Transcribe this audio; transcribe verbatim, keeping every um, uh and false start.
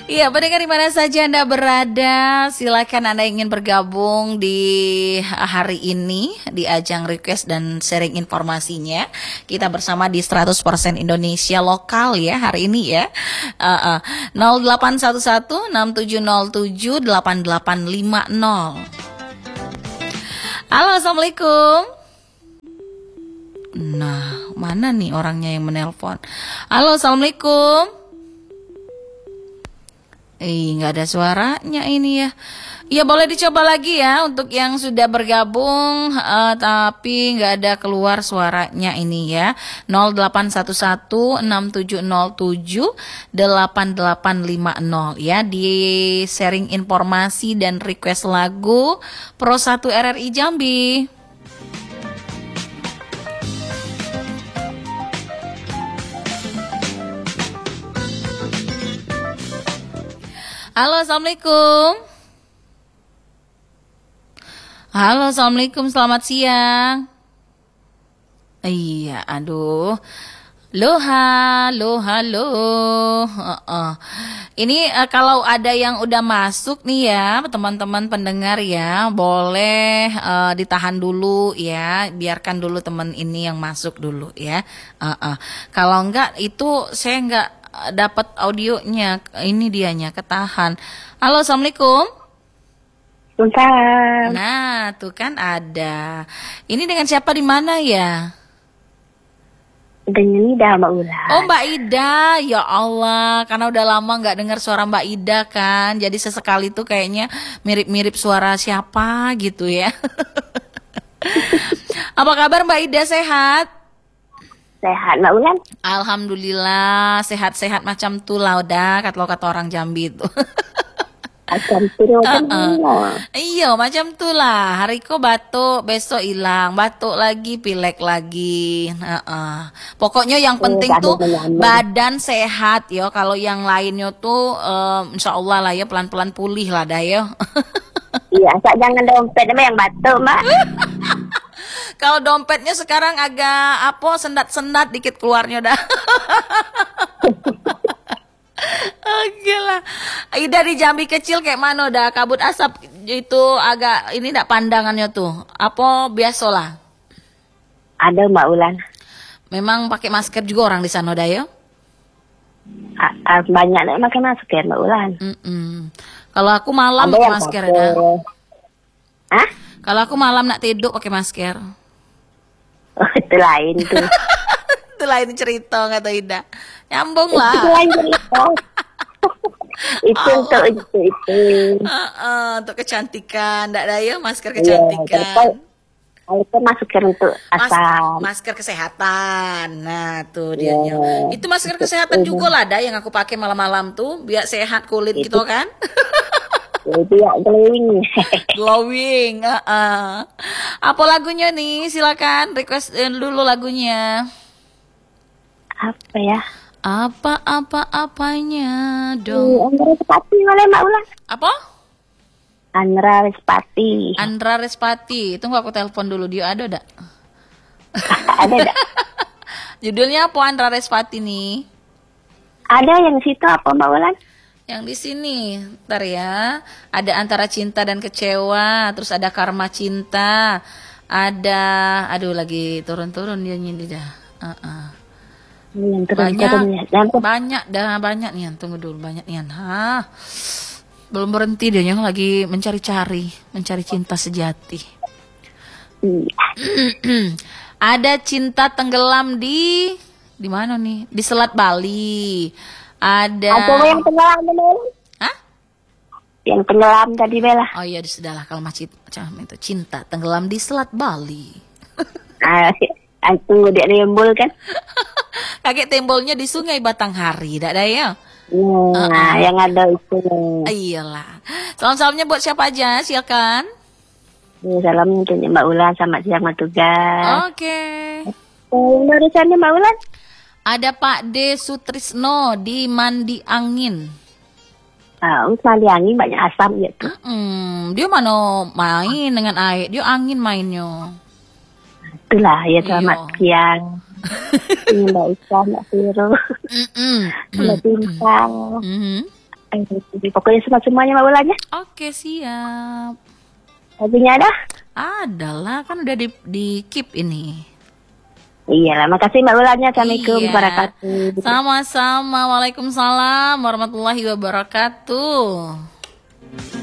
Iya, pendengar di mana saja Anda berada, silakan Anda ingin bergabung di hari ini di ajang request dan sharing informasinya. Kita bersama di seratus persen Indonesia lokal ya hari ini ya. Uh, uh, nol delapan satu satu enam tujuh nol tujuh delapan delapan lima nol. Halo, Assalamualaikum. Nah, mana nih orangnya yang menelpon? Halo, Assalamualaikum. Eh, nggak ada suaranya ini ya. Ya boleh dicoba lagi ya untuk yang sudah bergabung, uh, tapi nggak ada keluar suaranya ini ya. nol delapan satu satu enam tujuh nol tujuh delapan delapan lima nol ya, di sharing informasi dan request lagu Pro satu R R I Jambi. Halo, Assalamualaikum. Halo, Assalamualaikum, selamat siang. Iya, aduh. Loh, halo, halo. Uh-uh. Ini uh, kalau ada yang udah masuk nih ya, teman-teman pendengar ya, boleh uh, ditahan dulu ya, biarkan dulu teman ini yang masuk dulu ya. Uh-uh. Kalau enggak, itu saya enggak dapat audionya, ini dianya ketahan. Halo, Assalamualaikum. Waalaikumsalam. Nah, tuh kan ada. Ini dengan siapa di mana ya? Dengan Ida, Mbak Ula. Oh, Mbak Ida, ya Allah, karena udah lama nggak dengar suara Mbak Ida kan, jadi sesekali tuh kayaknya mirip-mirip suara siapa gitu ya. Apa kabar Mbak Ida, sehat? Sehat, Mbak Ulan? Alhamdulillah, sehat-sehat macam tuh lah udah, kata-kata orang Jambi itu. Macam tu uh-uh. Iya, macam tuh lah. Hari ko batuk, besok hilang, batuk lagi, pilek lagi. Uh-uh. Pokoknya yang penting oh, tuh badan sehat yo. Kalau yang lainnya tuh, um, insya Allah lah ya pelan-pelan pulih lah dah yo. Iya, asal jangan dompet sama yang batuk, Mbak. Kalau dompetnya sekarang agak apa sendat-sendat dikit keluarnya dah. Oke lah. Ida di Jambi kecil kayak mana dah? Kabut asap itu agak ini dak pandangannya tuh. Apa biasalah? Ada Mbak Ulan. Memang pakai masker juga orang di sana dah ya? A- a- banyak nih pakai masker Mbak Ulan. Mm-mm. Kalau aku malam pakai masker dah. Hah? Kalau aku malam nak tidur pakai masker. Oh, itu lain tuh. Itu lain cerita kata Ida. Nyambung lah. Itu lain cerita. Itu oh. untuk itu itu. Uh, uh, untuk kecantikan, ndak ada ya masker kecantikan. Kalau itu masker untuk asam. Mas, masker kesehatan. Nah, tuh dia. Yeah. Itu masker kesehatan itu juga lah ada yang aku pakai malam-malam tuh biar sehat kulit itu. Gitu kan. Itu ya glowing. Glowing. Uh, uh. Apa lagunya nih? Silakan request dulu lagunya. Apa ya? Apa-apa-apanya dong. Andra Respati boleh Mbak Ulan? Apa? Andra Respati. Andra Respati. Tunggu aku telepon dulu, dia ada enggak? Ada enggak? Judulnya apa Andra Respati nih? Ada yang situ apa Mbak Ulan? Yang di sini, ntar ya. Ada Antara Cinta dan Kecewa, terus ada Karma Cinta, ada, aduh lagi turun-turun dia nyindi dah. Uh-uh. Yang banyak, banyak dah, banyak nih. Tunggu dulu, banyak nih. Hah, belum berhenti dia yang lagi mencari-cari, mencari cinta sejati. Ada Cinta Tenggelam di, di mana nih? Di Selat Bali. Ada. Apa yang tenggelam Bella? Hah? Yang tenggelam tadi Bella. Oh iya, sudahlah kalau macam itu Cinta Tenggelam di Selat Bali. Ah, tunggu dia rembul kan? Kakek timbulnya di Sungai Batanghari, tidak ada ya? Nah, uh-uh. yang ada itu. Iyalah. Salam-salamnya buat siapa aja, silakan. Ya, salam untuk Mbak Ulan sama siang tugas. Oke. Okay. Oh, barusannya Mbak Ulan? Ada Pak D. Sutrisno di Mandi Angin. Ah, uh, Mandi Angin banyak asam ya tuh. Hmm, dia mana main dengan air, dia angin mainnya. Itulah ya, selamat siang. Mbak Isa, Mbak Viro, Mbak Bintang. Eh, pokoknya semua-semuanya Mbak Ulanya. Oke, siap. Lagunya ada? Adalah, kan udah di, di keep ini. Iyalah, makasih Mbak Ulanya. Assalamualaikum Iya. warahmatullahi wabarakatuh. Sama-sama. Waalaikumsalam warahmatullahi wabarakatuh.